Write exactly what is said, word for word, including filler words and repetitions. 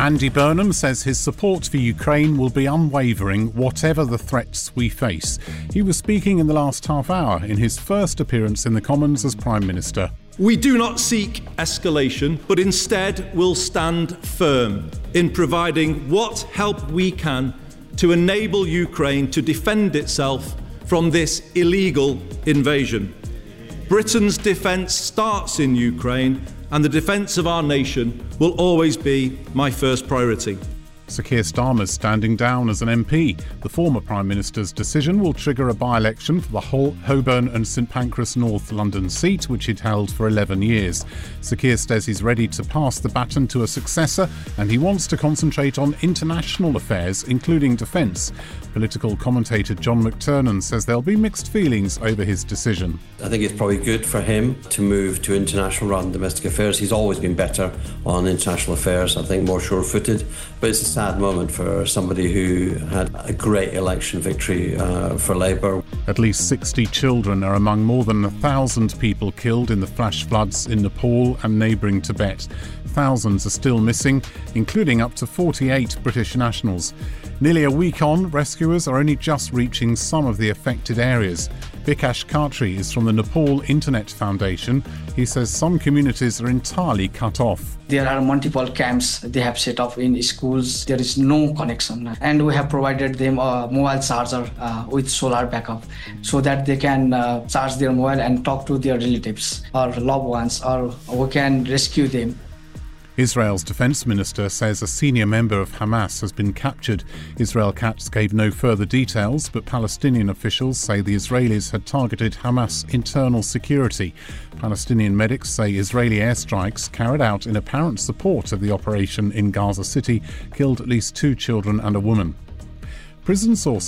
Andy Burnham says his support for Ukraine will be unwavering whatever the threats we face. He was speaking in the last half hour in his first appearance in the Commons as Prime Minister. We do not seek escalation, but instead will stand firm in providing what help we can to enable Ukraine to defend itself from this illegal invasion. Britain's defence starts in Ukraine, and the defence of our nation will always be my first priority. Sir Keir Starmer's standing down as an M P. The former Prime Minister's decision will trigger a by-election for the Hull, Holborn and St Pancras North London seat, which he'd held for eleven years. Sir Keir says he's ready to pass the baton to a successor, and he wants to concentrate on international affairs, including defence. Political commentator John McTernan says there'll be mixed feelings over his decision. I think it's probably good for him to move to international rather than domestic affairs. He's always been better on international affairs, I think more sure-footed. But it's a sad moment for somebody who had a great election victory uh, for Labour. At least sixty children are among more than a thousand people killed in the flash floods in Nepal and neighbouring Tibet. Thousands are still missing, including up to forty-eight British nationals. Nearly a week on, rescuers are only just reaching some of the affected areas. Bikash Khatri is from the Nepal Internet Foundation. He says some communities are entirely cut off. There are multiple camps they have set up in schools. There is no connection. And we have provided them a mobile charger uh, with solar backup so that they can uh, charge their mobile and talk to their relatives or loved ones, or we can rescue them. Israel's defence minister says a senior member of Hamas has been captured. Israel Katz gave no further details, but Palestinian officials say the Israelis had targeted Hamas internal security. Palestinian medics say Israeli airstrikes carried out in apparent support of the operation in Gaza City killed at least two children and a woman. Prison sources